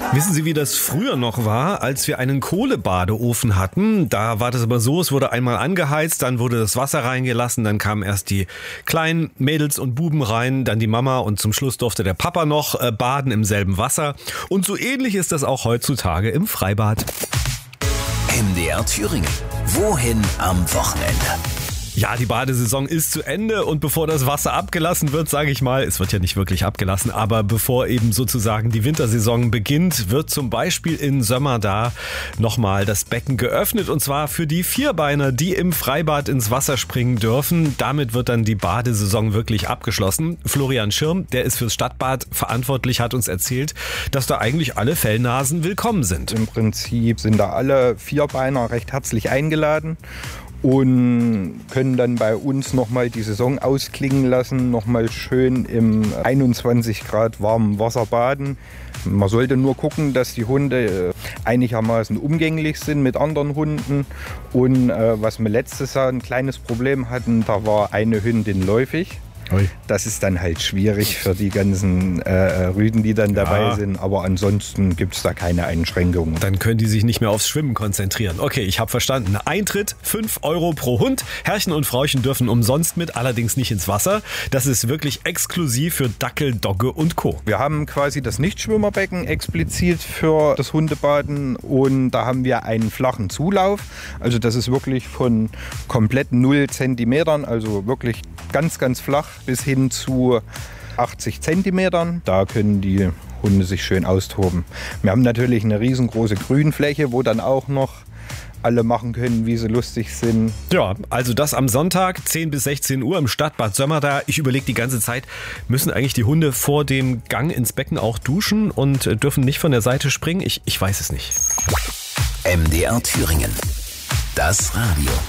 Wissen Sie, wie das früher noch war, als wir einen Kohlebadeofen hatten? Da war das aber so, es wurde einmal angeheizt, dann wurde das Wasser reingelassen, dann kamen erst die kleinen Mädels und Buben rein, dann die Mama und zum Schluss durfte der Papa noch baden im selben Wasser. Und so ähnlich ist das auch heutzutage im Freibad. MDR Thüringen. Wohin am Wochenende? Ja, die Badesaison ist zu Ende und bevor das Wasser abgelassen wird, sage ich mal, es wird ja nicht wirklich abgelassen, aber bevor eben sozusagen die Wintersaison beginnt, wird zum Beispiel in Sömmerda nochmal das Becken geöffnet und zwar für die Vierbeiner, die im Freibad ins Wasser springen dürfen. Damit wird dann die Badesaison wirklich abgeschlossen. Florian Schirm, der ist fürs Stadtbad verantwortlich, hat uns erzählt, dass da eigentlich alle Fellnasen willkommen sind. Im Prinzip sind da alle Vierbeiner recht herzlich eingeladen und können dann bei uns nochmal die Saison ausklingen lassen, nochmal schön im 21 Grad warmen Wasser baden. Man sollte nur gucken, dass die Hunde einigermaßen umgänglich sind mit anderen Hunden. Und was wir letztes Jahr ein kleines Problem hatten, da war eine Hündin läufig. Das ist dann halt schwierig für die ganzen Rüden, die dann dabei sind. Aber ansonsten gibt es da keine Einschränkungen. Dann können die sich nicht mehr aufs Schwimmen konzentrieren. Okay, ich habe verstanden. Eintritt 5 € pro Hund. Herrchen und Frauchen dürfen umsonst mit, allerdings nicht ins Wasser. Das ist wirklich exklusiv für Dackel, Dogge und Co. Wir haben quasi das Nichtschwimmerbecken explizit für das Hundebaden und da haben wir einen flachen Zulauf. Also das ist wirklich von komplett 0 Zentimetern, also wirklich ganz, ganz flach bis hin zu 80 Zentimetern. Da können die Hunde sich schön austoben. Wir haben natürlich eine riesengroße Grünfläche, wo dann auch noch alle machen können, wie sie lustig sind. Ja, also das am Sonntag, 10 bis 16 Uhr im Stadtbad Sömmerda. Ich überlege die ganze Zeit, müssen eigentlich die Hunde vor dem Gang ins Becken auch duschen und dürfen nicht von der Seite springen? Ich weiß es nicht. MDR Thüringen. Das Radio.